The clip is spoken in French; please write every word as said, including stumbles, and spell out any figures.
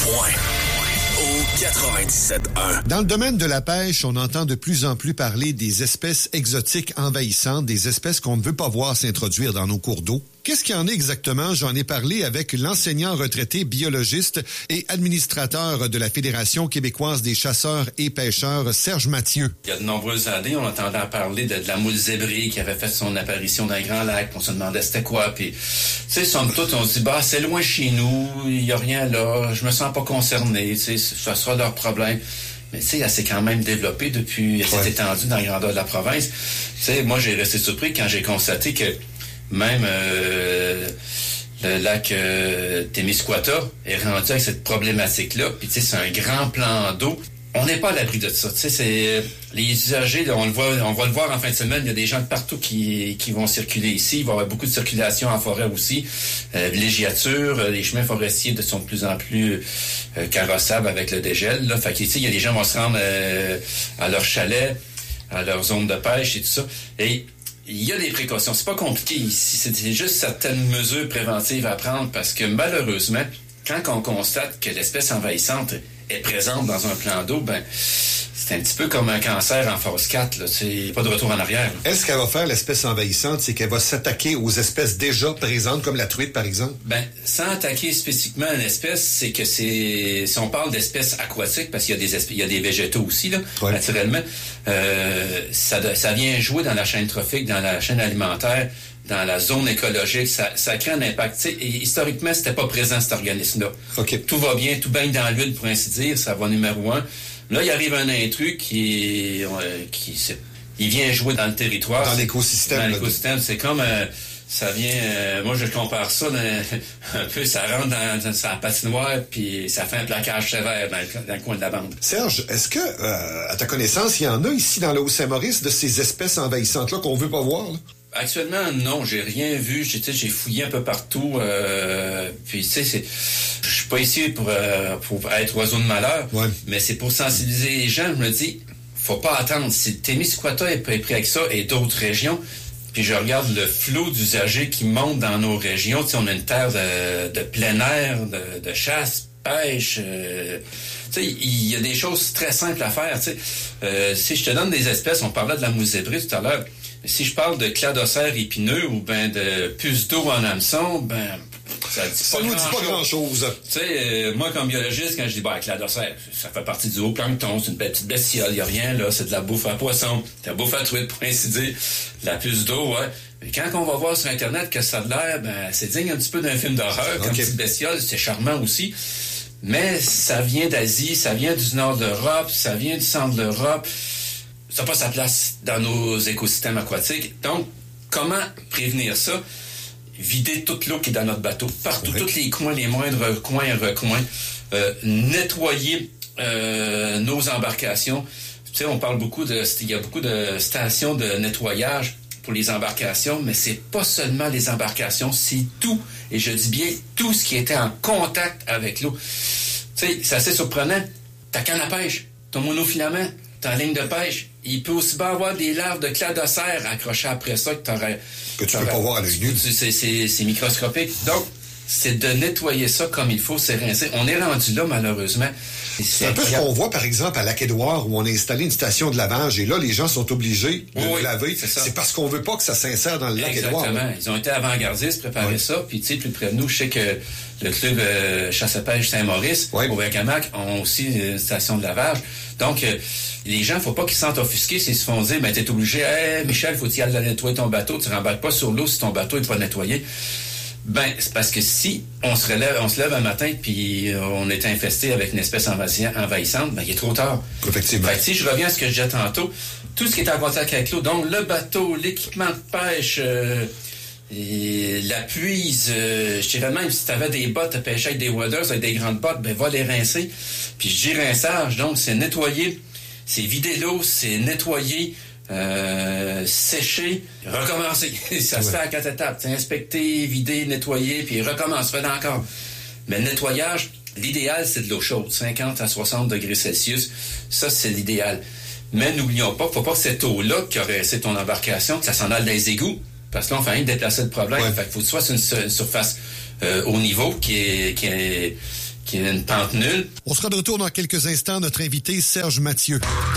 point au quatre-vingt-dix-sept un. Dans le domaine de la pêche, on entend de plus en plus parler des espèces exotiques envahissantes, des espèces qu'on ne veut pas voir s'introduire dans nos cours d'eau. Qu'est-ce qu'il y en est exactement? J'en ai parlé avec l'enseignant retraité biologiste et administrateur de la Fédération québécoise des chasseurs et pêcheurs, Serge Mathieu. Il y a de nombreuses années, on entendait parler de, de la moule zébrée qui avait fait son apparition dans les Grands Lacs. On se demandait c'était quoi. Puis, tu sais, somme toute, on se dit, bah, c'est loin chez nous, il n'y a rien là, je me sens pas concerné, tu sais, ça sera leur problème. Mais tu sais, elle s'est quand même développée depuis, elle s'est ouais. étendue dans la grandeur de la province. Tu sais, moi, j'ai resté surpris quand j'ai constaté que même euh, le lac euh, Témiscouata est rendu avec cette problématique-là. Puis, tu sais, c'est un grand plan d'eau. On n'est pas à l'abri de ça. Tu sais, c'est les usagers, là, on le voit, on va le voir en fin de semaine. Il y a des gens de partout qui, qui vont circuler ici. Il va y avoir beaucoup de circulation en forêt aussi. Euh, villégiature, les chemins forestiers sont de plus en plus euh, carrossables avec le dégel. Là, fait que, tu sais, il y a des gens qui vont se rendre euh, à leur chalet, à leur zone de pêche et tout ça. Et il y a des précautions. C'est pas compliqué ici. C'est juste certaines mesures préventives à prendre parce que malheureusement, quand on constate que l'espèce envahissante est présente dans un plan d'eau, ben c'est un petit peu comme un cancer en phase quatre. Là. C'est pas de retour en arrière. Là. Est-ce qu'elle va faire l'espèce envahissante? C'est qu'elle va s'attaquer aux espèces déjà présentes, comme la truite, par exemple? Ben, sans attaquer spécifiquement une espèce, c'est que c'est... Si on parle d'espèces aquatiques, parce qu'il y a des espèces, il y a des végétaux aussi, là, ouais. naturellement, euh, ça, ça vient jouer dans la chaîne trophique, dans la chaîne alimentaire, dans la zone écologique, ça, ça crée un impact. T'sais, et historiquement, c'était pas présent, cet organisme-là. Okay. Tout va bien, tout baigne dans l'huile, pour ainsi dire, ça va numéro un. Là, il arrive un intrus qui, euh, qui il vient jouer dans le territoire. Dans l'écosystème. Dans l'écosystème, c'est comme... Euh, ça vient... Euh, moi, je compare ça dans, un peu, ça rentre dans, dans sa patinoire, puis ça fait un plaquage sévère dans le, dans le coin de la bande. Serge, est-ce que, euh, à ta connaissance, il y en a ici dans le Haut-Saint-Maurice de ces espèces envahissantes-là qu'on veut pas voir, là? Actuellement, non, j'ai rien vu. J'ai, j'ai fouillé un peu partout. Euh, puis, tu sais, c'est, je suis pas ici pour, euh, pour être oiseau de malheur, ouais. mais c'est pour sensibiliser les gens. Je me dis, faut pas attendre. Si Témiscouata est pris avec ça et d'autres régions, puis je regarde le flot d'usagers qui montent dans nos régions. Tu sais, on a une terre de, de plein air, de, de chasse, pêche. Euh, tu sais, il y a des choses très simples à faire. Tu sais, euh, si je te donne des espèces, on parlait de la mousse zébrée tout à l'heure. Si je parle de cladocère épineux ou ben de puce d'eau en hameçon, ben ça dit ça pas nous grand dit pas chose. grand-chose. Tu sais, euh, moi comme biologiste, quand je dis ben cladocère, ça fait partie du haut plancton, c'est une belle petite bestiole, y a rien là, c'est de la bouffe à poisson, de la bouffe à truite pour ainsi dire, de la puce d'eau, ouais. Mais quand on va voir sur internet que ça a l'air, ben c'est digne un petit peu d'un film d'horreur, okay. Comme petite bestiole, c'est charmant aussi. Mais ça vient d'Asie, ça vient du nord de l'Europe, ça vient du centre de l'Europe. Ça n'a pas sa place dans nos écosystèmes aquatiques. Donc, comment prévenir ça? Vider toute l'eau qui est dans notre bateau, partout, oui. Tous les coins, les moindres coins et recoins. Euh, nettoyer euh, nos embarcations. Tu sais, on parle beaucoup de... Il y a beaucoup de stations de nettoyage pour les embarcations, mais c'est pas seulement les embarcations, c'est tout, et je dis bien tout ce qui était en contact avec l'eau. Tu sais, c'est assez surprenant. Ta canne à pêche, ton monofilament, ta ligne de pêche, il peut aussi bien avoir des larves de cladocère accrochées après ça que t'aurais... Que tu ne peux pas voir à l'œil nu. C'est, c'est, c'est microscopique. Donc, c'est de nettoyer ça comme il faut, c'est rincer. On est rendu là, malheureusement. C'est, c'est un peu ce qu'on voit, par exemple, à Lac-Édouard, où on a installé une station de lavage, et là, les gens sont obligés de oui, laver. C'est, ça. C'est parce qu'on veut pas que ça s'insère dans le Lac-Édouard. Exactement. Ils ont été avant-gardistes, préparer oui. ça. Puis, tu sais, plus près de nous, je sais que le club euh, chasse-pêche Saint-Maurice, oui. au Wacamac, ont aussi une station de lavage. Donc, euh, les gens, faut pas qu'ils se sentent offusqués s'ils se font dire, ben, t'es obligé, hey, Michel, faut-il aller nettoyer ton bateau, tu rembarques pas sur l'eau si ton bateau est pas nettoyé. Ben, c'est parce que si on se relève, on se lève un matin puis on est infesté avec une espèce envahissante, ben, il est trop tard. Effectivement. Fait que si je reviens à ce que je disais tantôt, tout ce qui est en contact avec l'eau, donc le bateau, l'équipement de pêche, euh, et la puise, euh, je dirais même si tu avais des bottes à pêcher avec des waders, avec des grandes bottes, ben, va les rincer. Puis je dis rinçage, donc c'est nettoyer, c'est vider l'eau, c'est nettoyer, Euh, sécher, recommencer. Ça ouais. se fait à quatre étapes. C'est inspecter, vider, nettoyer, puis recommence, fait encore. Mais le nettoyage, l'idéal, c'est de l'eau chaude, cinquante à soixante degrés Celsius. Ça, c'est l'idéal. Mais n'oublions pas, faut pas que cette eau-là qui aurait essayé ton embarcation, que ça s'en aille dans les égouts, parce que là, on fait rien de déplacer le problème. Ouais. Fait qu'il faut que ce soit une, une surface euh, au niveau qui est, qui est qui est une pente nulle. On sera de retour dans quelques instants. Notre invité, Serge Mathieu.